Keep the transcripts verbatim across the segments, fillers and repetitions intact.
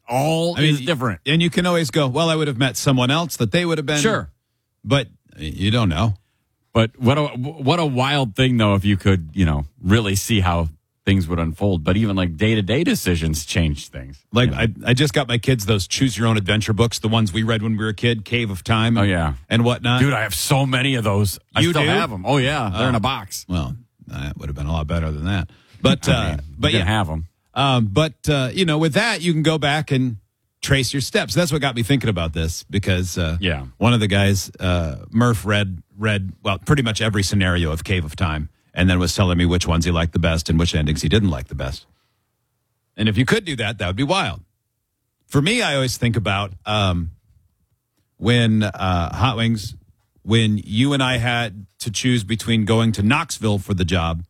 all I mean, is different. And you can always go, well, I would have met someone else that they would have been. Sure. But you don't know. But what a what a wild thing, though, if you could, you know, really see how things would unfold. But even like day-to-day decisions change things. Like, you know? I, I just got my kids those choose-your-own-adventure books, the ones we read when we were a kid, Cave of Time. Oh, yeah. And whatnot. Dude, I have so many of those. I You still do? have them. Oh, yeah. They're Oh. in a box. Well, that would have been a lot better than that. But, I uh, mean, but you yeah. can have them. Um, but, uh, you know, with that, you can go back and trace your steps. That's what got me thinking about this because uh, Yeah. one of the guys, uh, Murph, read, read, well, pretty much every scenario of Cave of Time and then was telling me which ones he liked the best and which endings he didn't like the best. And if you could do that, that would be wild. For me, I always think about um, when uh, Hot Wings, when you and I had to choose between going to Knoxville for the job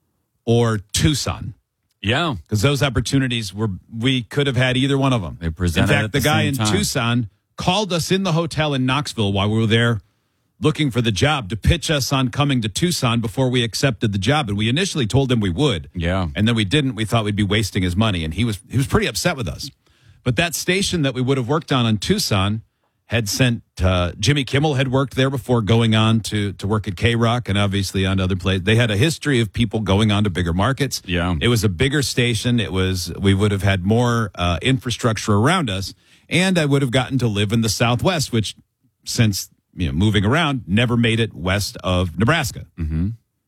or Tucson. Yeah. Because those opportunities were, we could have had either one of them. They presented In fact, at the, the guy same in time. Tucson called us in the hotel in Knoxville while we were there looking for the job to pitch us on coming to Tucson before we accepted the job. And we initially told him we would. Yeah. And then we didn't. We thought we'd be wasting his money. And he was he was pretty upset with us. But that station that we would have worked on in Tucson had sent, uh, Jimmy Kimmel had worked there before going on to, to work at K-Rock and obviously on other places. They had a history of people going on to bigger markets. Yeah. It was a bigger station. It was, we would have had more uh, infrastructure around us. And I would have gotten to live in the Southwest, which since, you know, moving around, never made it west of Nebraska. Mm-hmm.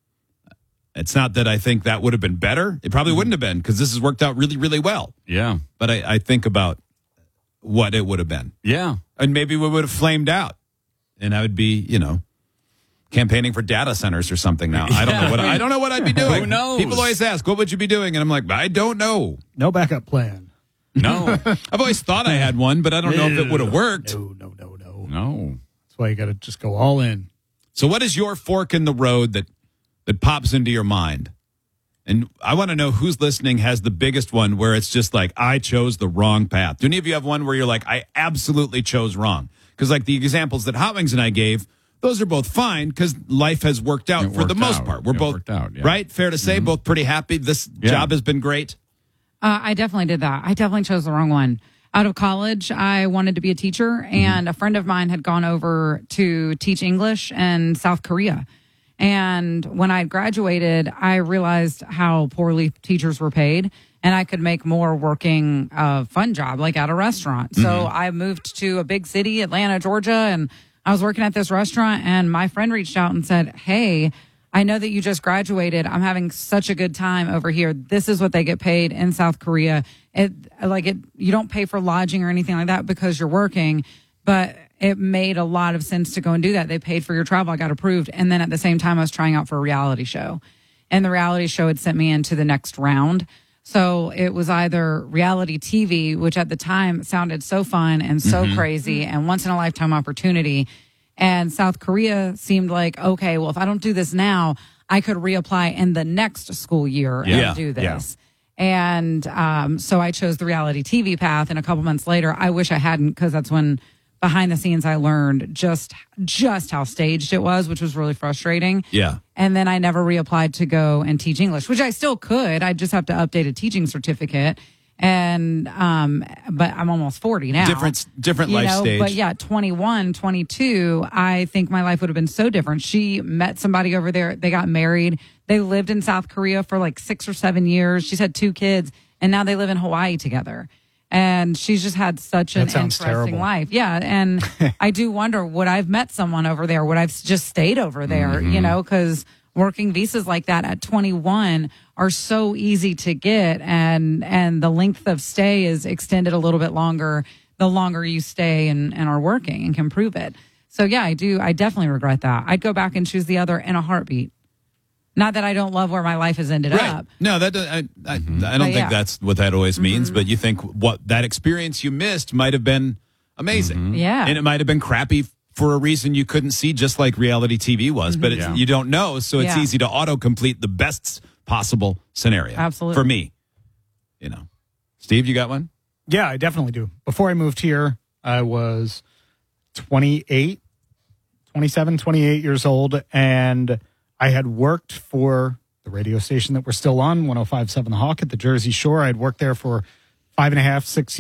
It's not that I think that would have been better. It probably wouldn't have been because this has worked out really, really well. Yeah. But I, I think about what it would have been. Yeah. And maybe we would have flamed out. And I would be, you know, campaigning for data centers or something now. I don't know what I don't know what I'd be doing. Who knows? People always ask, what would you be doing? And I'm like, I don't know. No backup plan. No. I've always thought I had one, but I don't know if it would have worked. No, no, no, no. No. That's why you got to just go all in. So what is your fork in the road that that pops into your mind? And I want to know who's listening has the biggest one where it's just like, I chose the wrong path. Do any of you have one where you're like, I absolutely chose wrong? Because like the examples that Hot Wings and I gave, those are both fine because life has worked out It for the worked most out. part. We're It both, worked out, yeah. right? Fair to say, Mm-hmm. both pretty happy. This Yeah. job has been great. Uh, I definitely did that. I definitely chose the wrong one. Out of college, I wanted to be a teacher, and a friend of mine had gone over to teach English in South Korea. And when I graduated, I realized how poorly teachers were paid, and I could make more working a fun job, like at a restaurant. So I moved to a big city, Atlanta, Georgia, and I was working at this restaurant, and my friend reached out and said, hey, I know that you just graduated. I'm having such a good time over here. This is what they get paid in South Korea. It like it, you don't pay for lodging or anything like that because you're working, but it made a lot of sense to go and do that. They paid for your travel. I got approved. And then at the same time, I was trying out for a reality show, and the reality show had sent me into the next round. So it was either reality T V, which at the time sounded so fun and so Mm-hmm. crazy and once in a lifetime opportunity. And South Korea seemed like, okay, well, if I don't do this now, I could reapply in the next school year Yeah. and do this. And um, so I chose the reality T V path. And a couple months later, I wish I hadn't, because that's when behind the scenes I learned just just how staged it was, which was really frustrating. Yeah. And then I never reapplied to go and teach English, which I still could. I just have to update a teaching certificate. And, um, but I'm almost forty now. Different, different You life know, stage. But yeah, twenty-one, twenty-two, I think my life would have been so different. She met somebody over there. They got married. They lived in South Korea for like six or seven years. She's had two kids, and now they live in Hawaii together. And she's just had such an That sounds interesting terrible. life. Yeah. And I do wonder, would I have met someone over there? Would I have just stayed over there? Mm-hmm. You know, because working visas like that at twenty-one are so easy to get, and and the length of stay is extended a little bit longer the longer you stay and, and are working and can prove it. So yeah, I do. I definitely regret that. I'd go back and choose the other in a heartbeat. Not that I don't love where my life has ended Right. up. No, that does- I, I, I don't But think yeah. that's what that always means. But you think what that experience you missed might have been amazing. Yeah. And it might have been crappy for a reason you couldn't see, just like reality T V was. But it's, Yeah. you don't know, so it's Yeah. easy to auto-complete the best possible scenario. Absolutely. For me, you know. Steve, you got one? Yeah, I definitely do. Before I moved here, I was twenty-eight, twenty-seven, twenty-eight years old, and I had worked for the radio station that we're still on, one oh five point seven The Hawk at the Jersey Shore. I had worked there for five and a half, six